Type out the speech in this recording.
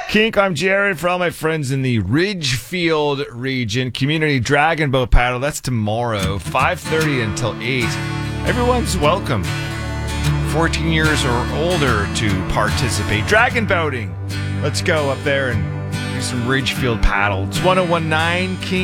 Kink, I'm Jared. For all my friends in the Ridgefield region, community dragon boat paddle. That's tomorrow, 5:30 until 8. Everyone's welcome. 14 years or older to participate. Dragon boating. Let's go up there and do some Ridgefield paddle. It's 1019 Kink.